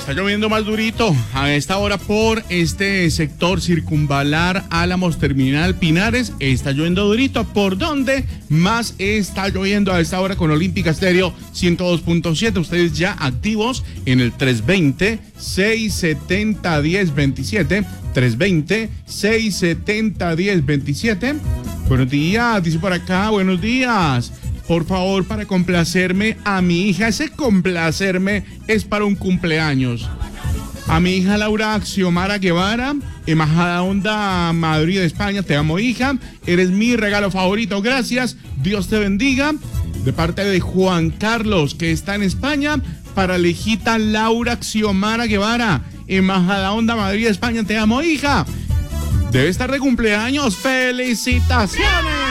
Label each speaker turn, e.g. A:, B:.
A: Está lloviendo más durito a esta hora por este sector circunvalar Álamos Terminal Pinares. Está lloviendo durito. ¿Por dónde más está lloviendo a esta hora con Olímpica Estéreo 102.7? Ustedes ya activos en el 320-670-1027. 320-670-1027. Buenos días, dice por acá, buenos días. Por favor, para complacerme a mi hija, ese complacerme es para un cumpleaños. A mi hija Laura Axiomara Guevara, en Majadahonda, Madrid, España. Te amo, hija. Eres mi regalo favorito. Gracias. Dios te bendiga. De parte de Juan Carlos, que está en España, para la hijita Laura Axiomara Guevara, en Majadahonda, Madrid, España. Te amo, hija. Debe estar de cumpleaños. ¡Felicitaciones!